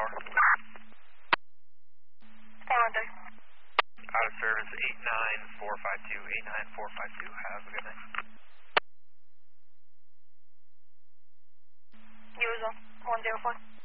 tower. 413. Out of service 89452. 89452. Have a good night. You was on 104.